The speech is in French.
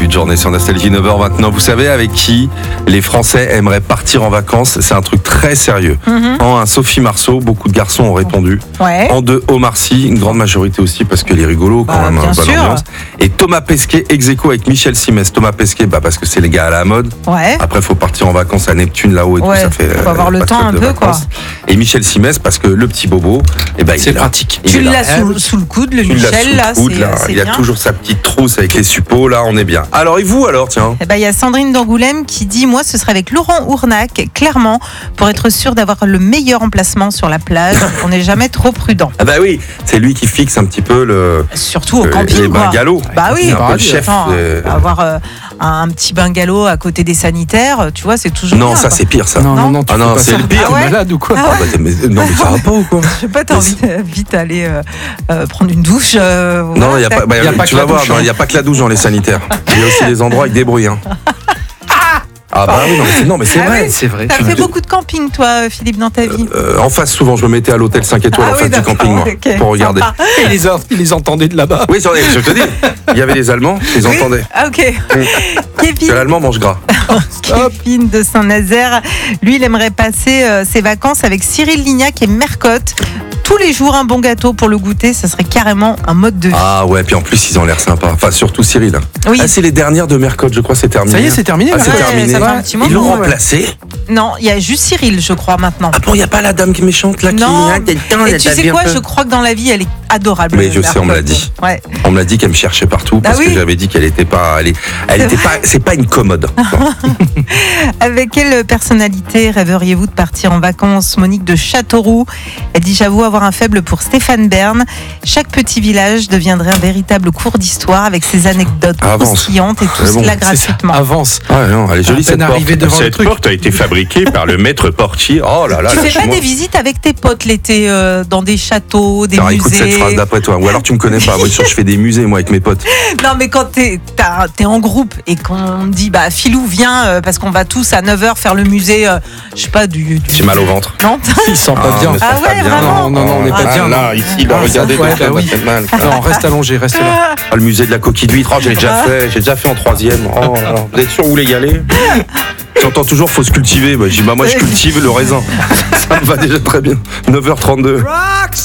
début de journée sur Nostalgie 9h29. Vous savez avec qui les Français aimeraient partir en vacances? C'est un truc très sérieux. En 1, Sophie Marceau, beaucoup de garçons ont répondu. Ouais. En 2, Omar Sy, une grande majorité aussi parce qu'elle est rigolo quand même. Bien bonne sûr. ambiance. Et Thomas Pesquet, ex-aequo avec Michel Simès. Thomas Pesquet, parce que c'est les gars à la mode. Ouais. Après, il faut partir en vacances à Neptune là-haut et Ouais, tout. Ça fait. faut avoir le pas de temps club un de peu, vacances. quoi. Et Michel Simès parce que le petit bobo, il C'est est là. pratique. Il Tu est là. l'as sous le coude, le Tu l'as Michel, sous là, le coude, là. c'est Il a bien. toujours sa petite trousse avec les suppôts, là, on est bien. Alors, et vous, alors, tiens? Il y a Sandrine d'Angoulême qui dit: moi, ce serait avec Laurent Ournac, clairement, pour être sûr d'avoir le meilleur emplacement sur la plage. On n'est jamais trop prudent. Ah bah oui, c'est lui qui fixe un petit peu Surtout au camping, les quoi. bungalows. Bah oui, C'est un peu le chef. Attends, avoir un petit bungalow à côté des sanitaires, tu vois, c'est toujours Non, bien, ça quoi. c'est pire, ça. Non, tu Ah fais non, pas c'est ça. le pire. T'es Ah ouais malade ou quoi? Ah ouais. Non, mais ça va pas ou quoi? Je sais pas, t'as envie de vite aller prendre une douche. Non, il y a pas. Y a pas Tu que vas la voir, douche, il y a pas que la douche dans les sanitaires. Il y a aussi des endroits avec des bruits. Hein. Ah bah oui, non mais c'est Ah vrai. oui. C'est vrai. T'as fait beaucoup de camping, toi, Philippe, dans ta vie? En face, souvent, je me mettais à l'hôtel 5 étoiles en face du d'accord, camping, moi, ok, pour regarder. sympa. Il les entendait de là-bas. Oui, je te dis, il y avait les Allemands, ils Oui. entendaient. Ah, ok. Que Kevin, l'Allemand mange gras. Kevin de Saint-Nazaire, lui, il aimerait passer ses vacances avec Cyril Lignac et Mercotte. Tous les jours, un bon gâteau pour le goûter, ça serait carrément un mode de vie. Ah ouais, puis en plus, ils ont l'air sympas. Enfin, surtout Cyril. Oui. Ah, c'est les dernières de Mercotte, je crois, c'est terminé. Ça y est, c'est terminé. Ah, là. c'est Ouais, terminé. ça fait un petit Ils l'ont moment, ouais. remplacé. Non, il y a juste Cyril, je crois, maintenant. Ah bon, il n'y a pas la dame qui est méchante là Non. qui. Et tu sais quoi, je crois que dans la vie, elle est adorable. Mais je sais, on me l'a Mercotte. dit. Ouais. On me l'a dit qu'elle me cherchait partout parce Ah oui. que j'avais dit qu'elle était pas. Elle était pas. C'est pas une commode. Avec quelle personnalité rêveriez-vous de partir en vacances? Monique de Châteauroux, elle dit: j'avoue avoir un faible pour Stéphane Bern. Chaque petit village deviendrait un véritable cours d'histoire avec ses anecdotes Avance. croustillantes et tout C'est bon. cela C'est ça. gratuitement. Avance. Ouais, non, elle est jolie À cette peine porte. arrivé devant le Cette truc. porte a été fabriquée par le maître portier. Oh là là, Tu fais pas lâche-moi. des visites avec tes potes l'été dans des châteaux, des Alors écoute cette musées? phrase d'après toi. Ou alors tu me connais pas. Moi, je fais des musées moi avec mes potes. Non, mais quand t'es en groupe et qu'on dit Philou, viens parce qu'on va tous à 9h faire le musée, je sais pas, du. J'ai mal au ventre. Non. Il sent pas bien. mais ça Ah fait ouais, bien. vraiment? Non, on n'est pas Ah, bien. Là, ici, il a regardé ouais, donc ça bah va oui. faire mal. Non, reste allongé, reste là. Ah, le musée de la coquille d'huître. Oh, j'ai déjà fait en troisième. Oh, là là. Vous êtes sûr vous voulez y aller? J'entends toujours faut se cultiver. Je dis moi je cultive le raisin. Ça me va déjà très bien. 9h32.